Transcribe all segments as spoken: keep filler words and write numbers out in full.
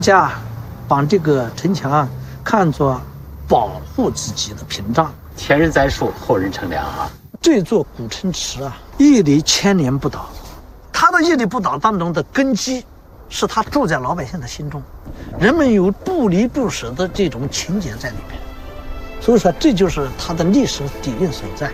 家把这个城墙看作保护自己的屏障。 前人栽树，后人乘凉啊。 这座古城池啊，屹立千年不倒。它的屹立不倒当中的根基，是它住在老百姓的心中，人们有不离不舍的这种情结在里边。所以说，这就是它的历史底蕴所在。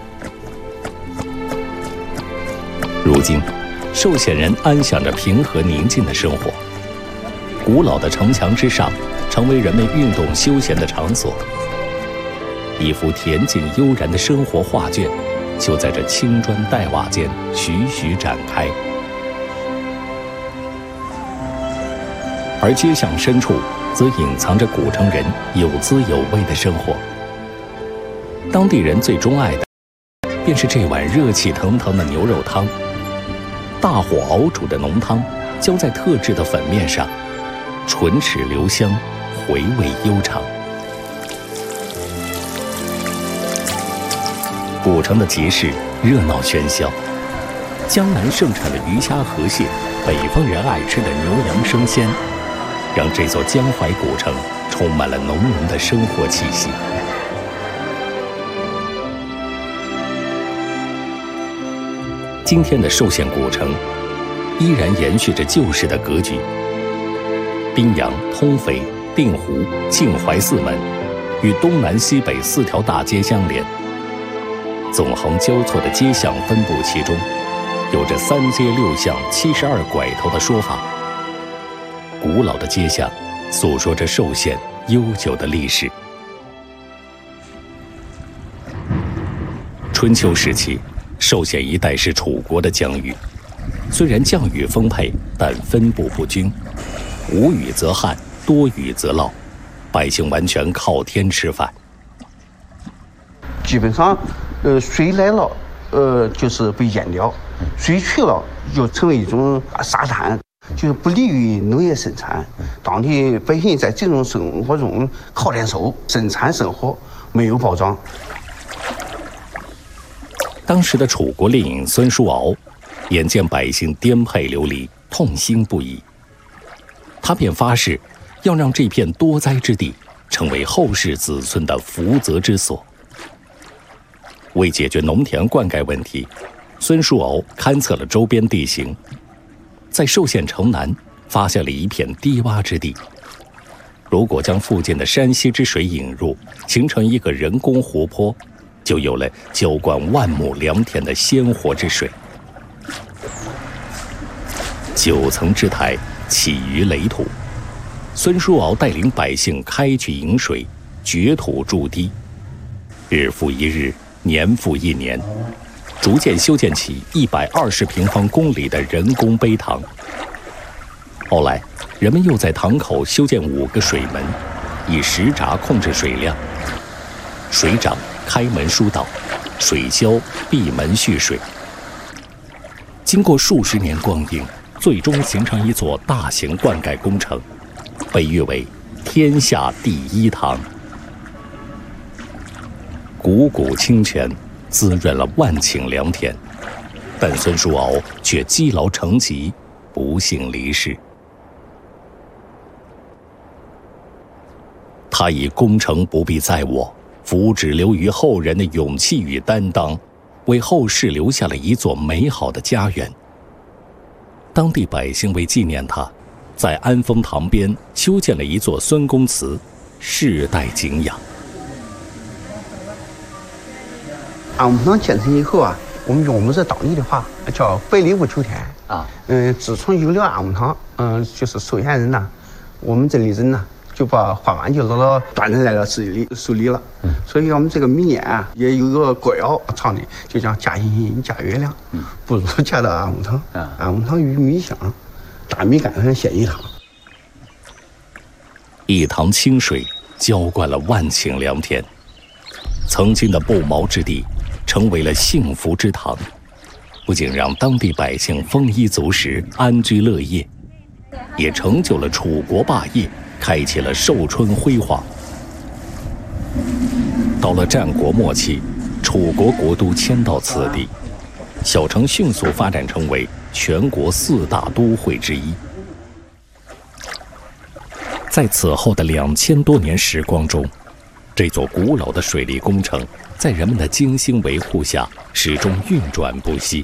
如今，寿县人安享着平和宁静的生活。古老的城墙之上，成为人们运动休闲的场所。一幅恬静悠然的生活画卷，就在这青砖黛瓦间徐徐展开。而街巷深处，则隐藏着古城人有滋有味的生活。当地人最钟爱的，便是这碗热气腾腾的牛肉汤。大火熬煮的浓汤，浇在特制的粉面上，唇齿留香，回味悠长。古城的集市热闹喧嚣，江南盛产的鱼虾河蟹，北方人爱吃的牛羊生鲜，让这座江淮古城充满了浓浓的生活气息。今天的寿县古城依然延续着旧时的格局。宾阳、通肥、定湖、靖淮四门与东南西北四条大街相连，纵横交错的街巷分布其中，有着三街六巷七十二拐头的说法。古老的街巷诉说着寿县悠久的历史。春秋时期，寿县一带是楚国的疆域，虽然降雨丰沛，但分布不均，无雨则旱，多雨则涝，百姓完全靠天吃饭。 基本上，呃，水来了，呃，就是被淹掉；水去了，就成为一种沙滩，就是不利于农业生产。当地百姓在这种生活中靠天收，生产生活没有保障。 当时的楚国令尹孙叔敖，眼见百姓颠沛流离，痛心不已。他便发誓，要让这片多灾之地成为后世子孙的福泽之所。为解决农田灌溉问题，孙叔敖勘测了周边地形，在寿县城南发现了一片低洼之地。如果将附近的山溪之水引入，形成一个人工湖泊，就有了浇灌万亩良田的鲜活之水。九层之台起于垒土，孙叔敖带领百姓开去引水，掘土筑堤，日复一日，年复一年，逐渐修建起一百二十平方公里的人工碑塘。后来，人们又在塘口修建五个水门，以时闸控制水量。水涨开门疏导，水消闭门蓄水。经过数十年光阴，最终形成一座大型灌溉工程，被誉为天下第一塘。汩汩清泉滋润了万顷良田，但孙叔敖却积劳成疾，不幸离世。他以功成不必在我，福只留于后人的勇气与担当，为后世留下了一座美好的家园。当地百姓为纪念他，在安丰塘边修建了一座孙公祠，世代敬仰。 安丰塘建成以后啊，我们用我们这当地的话叫百里无求天啊。嗯，自从有了安丰塘，嗯，就是寿县人呐，我们这里人呐，就把饭碗就落到端着来了手里手里了。嗯，所以我们这个民间啊，也有个歌谣唱的，就叫嫁星星嫁月亮，嗯，不如嫁到安丰塘。啊，安丰塘玉米香，大米干上献一塘。 一塘清水浇灌了万顷良田，曾经的不毛之地成为了幸福之塘，不仅让当地百姓丰衣足食、安居乐业，也成就了楚国霸业，开启了寿春辉煌。到了战国末期，楚国国都迁到此地，小城迅速发展成为全国四大都会之一。 在此后的两千多年时光中，这座古老的水利工程在人们的精心维护下始终运转不息。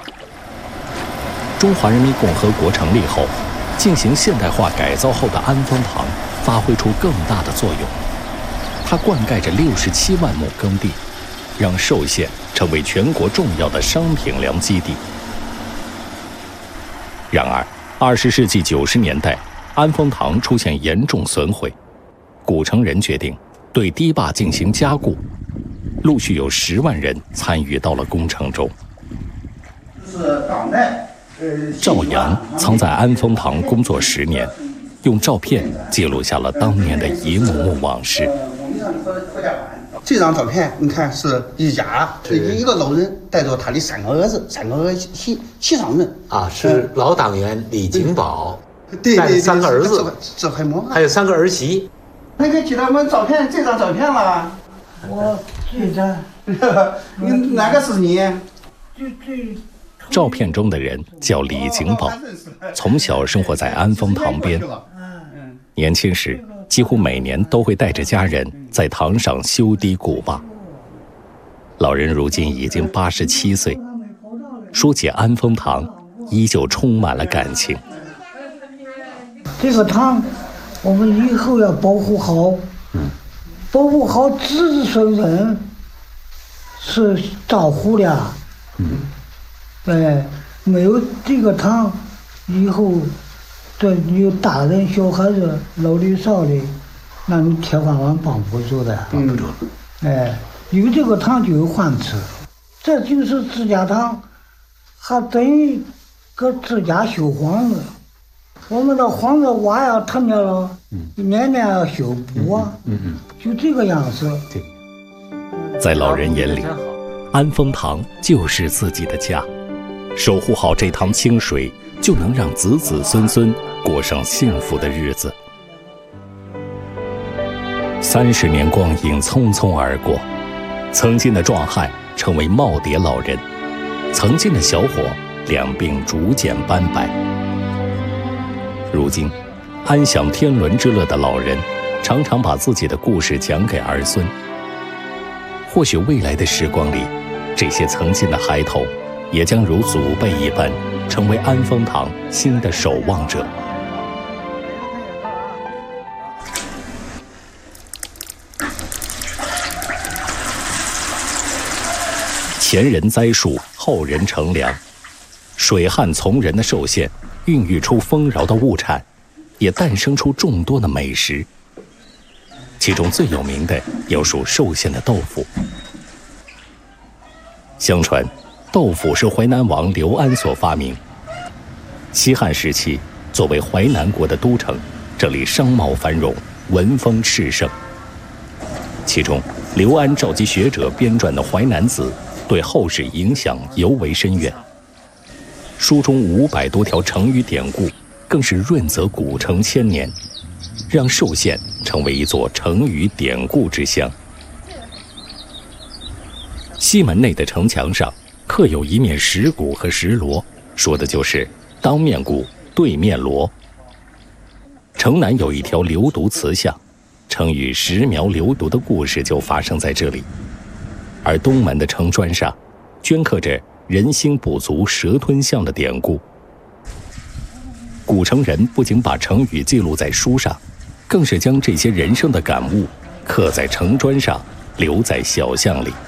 中华人民共和国成立后，进行现代化改造后的安丰塘发挥出更大的作用。它灌溉着六十七万亩耕地，让寿县成为全国重要的商品粮基地。然而，二十世纪九十年代，安丰塘出现严重损毁，古城人决定对堤坝进行加固，陆续有十万人参与到了工程中。 是当代。 赵阳曾在安丰塘工作十年，用照片记录下了当年的一幕幕往事。 这张照片你看是一家一个老人带着他的三个儿子，三个儿子齐齐上任啊，是老党员李金宝， 对对对， 三个儿子， 这还没还有三个儿媳。 那个记得我们照片这张照片了？ 我记得， 你哪个是你？ 就这。 照片中的人叫李景宝，从小生活在安丰塘边。年轻时，几乎每年都会带着家人在塘上修堤固坝。老人如今已经八十七岁，说起安丰塘，依旧充满了感情。 这个塘，我们以后要保护好，保护好子子孙孙是照顾的。对，没有这个塘，以后这有大人小孩子老的少的，那你铁饭碗帮不住的，帮不住。哎，有这个塘就有饭吃，这就是自家塘，还等于搁自家修房子。我们的房子瓦呀腾掉了，年年要修补啊，就这个样子。 在老人眼里，安丰塘就是自己的家。守护好这塘清水，就能让子子孙孙过上幸福的日子。三十年光阴匆匆而过，曾经的壮汉成为耄耋老人，曾经的小伙两鬓逐渐斑白。如今，安享天伦之乐的老人，常常把自己的故事讲给儿孙。或许未来的时光里，这些曾经的孩童也将如祖辈一般，成为安丰塘新的守望者。前人栽树，后人乘凉。水旱从人的寿县，孕育出丰饶的物产，也诞生出众多的美食。其中最有名的要数寿县的豆腐。相传，豆腐是淮南王刘安所发明。西汉时期，作为淮南国的都城，这里商贸繁荣，文风炽盛。其中，刘安召集学者编撰的《淮南子》，对后世影响尤为深远。书中五百多条成语典故，更是润泽古城千年，让寿县成为一座成语典故之乡。西门内的城墙上刻有一面石鼓和石锣，说的就是当面鼓，对面锣。城南有一条流毒祠巷，成语石苗流毒的故事就发生在这里。而东门的城砖上镌刻着人心不足蛇吞象的典故。古城人不仅把成语记录在书上，更是将这些人生的感悟刻在城砖上，留在小巷里。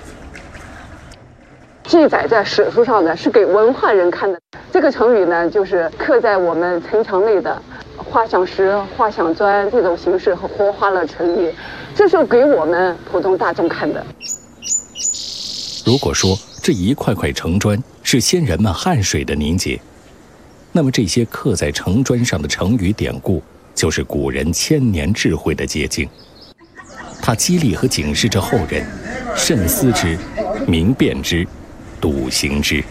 记载在史书上的是给文化人看的，这个成语呢，就是刻在我们城墙内的画像石、画像砖这种形式和活化了成语，这是给我们普通大众看的。 如果说这一块块城砖是先人们汗水的凝结，那么这些刻在城砖上的成语典故，就是古人千年智慧的结晶。它激励和警示着后人，慎思之，明辨之，笃行之。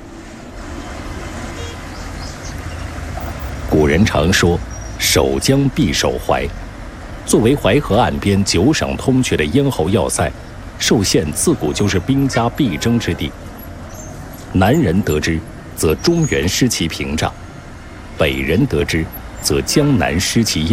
古人常说，守江必守淮。作为淮河岸边九省通衢的咽喉要塞，寿县自古就是兵家必争之地。南人得之，则中原失其屏障；北人得之，则江南失其